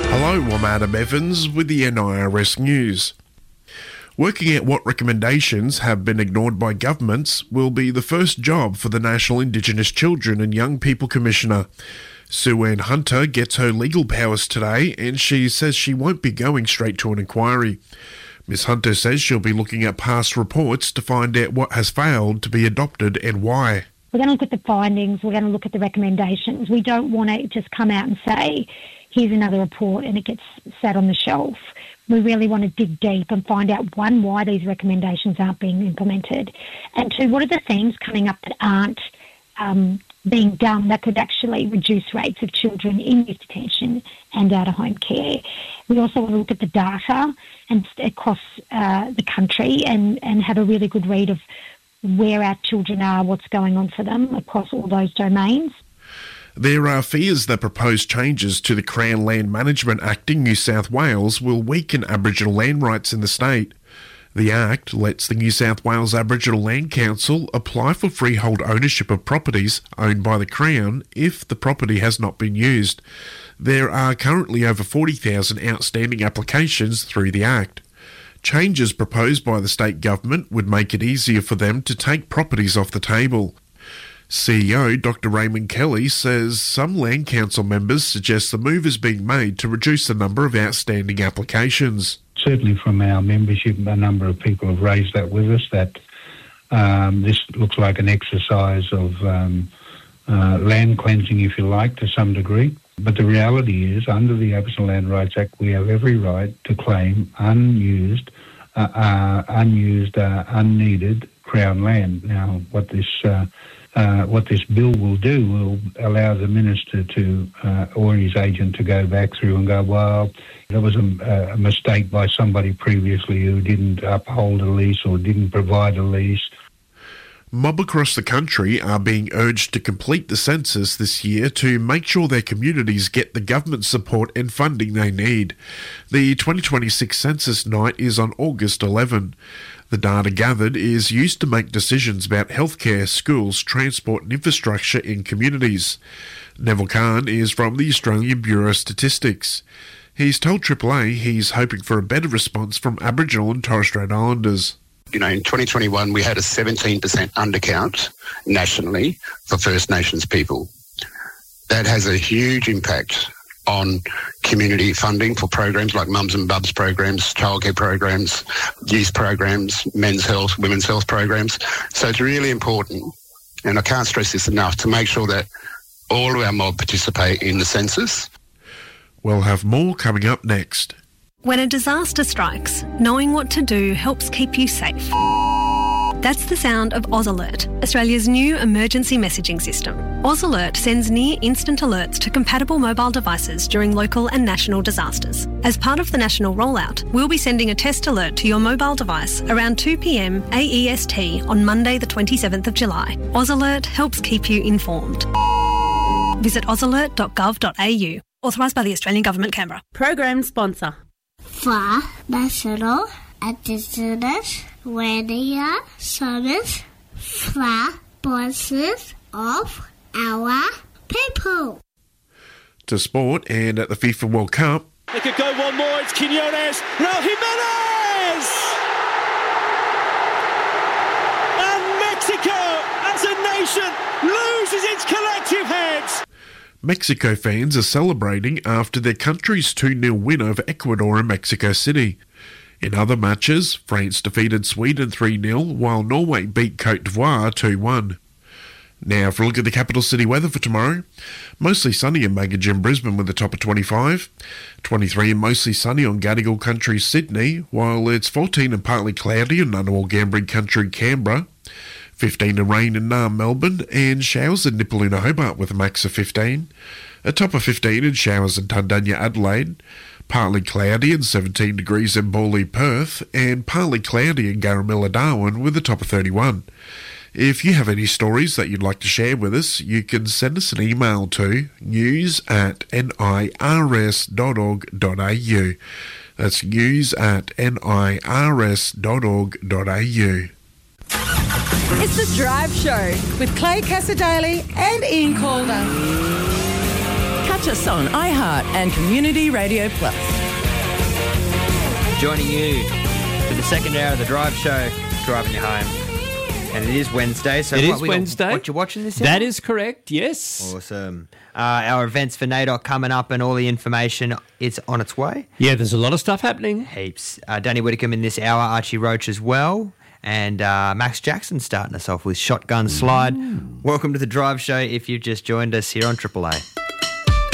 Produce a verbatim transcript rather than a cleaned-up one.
Hello, I'm Adam Evans with the N I R S News. Working out what recommendations have been ignored by governments will be the first job for the National Indigenous Children and Young People Commissioner. Sue Ann Hunter gets her legal powers today, and she says she won't be going straight to an inquiry. Miss Hunter says she'll be looking at past reports to find out what has failed to be adopted and why. We're going to look at the findings, we're going to look at the recommendations. We don't want to just come out and say, here's another report and it gets sat on the shelf. We really want to dig deep and find out, one, why these recommendations aren't being implemented, and two, what are the things coming up that aren't um, being done that could actually reduce rates of children in youth detention and out-of-home care. We also want to look at the data and across uh, the country and, and have a really good read of where our children are, what's going on for them across all those domains. There are fears that proposed changes to the Crown Land Management Act in New South Wales will weaken Aboriginal land rights in the state. The Act lets the New South Wales Aboriginal Land Council apply for freehold ownership of properties owned by the Crown if the property has not been used. There are currently over forty thousand outstanding applications through the Act. Changes proposed by the state government would make it easier for them to take properties off the table. C E O Doctor Raymond Kelly says some Land Council members suggest the move is being made to reduce the number of outstanding applications. Certainly from our membership, a number of people have raised that with us, that um, this looks like an exercise of um, uh, land cleansing, if you like, to some degree. But the reality is, under the Aboriginal Land Rights Act, we have every right to claim unused, uh, uh, unused, uh, unneeded Crown land. Now, what this uh, uh, what this bill will do will allow the minister to uh, or his agent to go back through and go, well, there was a, a mistake by somebody previously who didn't uphold a lease or didn't provide a lease. Mob across the country are being urged to complete the census this year to make sure their communities get the government support and funding they need. The twenty twenty-six census night is on August eleventh. The data gathered is used to make decisions about healthcare, schools, transport and infrastructure in communities. Neville Khan is from the Australian Bureau of Statistics. He's told Triple A he's hoping for a better response from Aboriginal and Torres Strait Islanders. You know, in twenty twenty-one, we had a seventeen percent undercount nationally for First Nations people. That has a huge impact on community funding for programs like Mums and Bubs programs, childcare programs, youth programs, men's health, women's health programs. So it's really important, and I can't stress this enough, to make sure that all of our mob participate in the census. We'll have more coming up next. When a disaster strikes, knowing what to do helps keep you safe. That's the sound of Oz Alert, Australia's new emergency messaging system. Oz Alert sends near-instant alerts to compatible mobile devices during local and national disasters. As part of the national rollout, we'll be sending a test alert to your mobile device around two p.m. A E S T on Monday the twenty-seventh of July. Oz Alert helps keep you informed. Visit oz alert dot gov dot a u. Authorised by the Australian Government, Canberra. Program sponsor. For National Indigenous Radio Service, for voices of our people. To sport, and at the FIFA World Cup. They could go one more, it's Quinones, Raul Jimenez! And Mexico, as a nation, loses its collective heads! Mexico fans are celebrating after their country's two nil win over Ecuador in Mexico City. In other matches, France defeated Sweden three nil, while Norway beat Cote d'Ivoire two one. Now for a look at the capital city weather for tomorrow. Mostly sunny in Maggie and Brisbane with a top of twenty-five. twenty-three and mostly sunny on Gadigal Country, Sydney, while it's fourteen and partly cloudy in Ngunnawal Gambling Country, Canberra. fifteen and rain in Naarm, Melbourne, and showers in Nipaluna, Hobart with a max of fifteen. A top of fifteen and showers in Tundunya, Adelaide. Partly cloudy and seventeen degrees in Bawley, Perth, and partly cloudy in Garamilla, Darwin with a top of thirty-one. If you have any stories that you'd like to share with us, you can send us an email to news at nirs dot org dot a u. That's news at nirs dot org dot a u. It's The Drive Show with Clay Cassadaly and Ian Calder. Catch us on iHeart and Community Radio Plus. Joining you for the second hour of the Drive Show, driving you home. And it is Wednesday. So it what, is we Wednesday. Got, what you watching this hour? That is correct, yes. Awesome. Uh, our events for N A D O C coming up and all the information, it's on its way. Yeah, there's a lot of stuff happening. Heaps. Uh, Danny Whitcomb in this hour, Archie Roach as well. And uh, Max Jackson starting us off with Shotgun Slide. Ooh. Welcome to the Drive Show if you've just joined us here on Triple A.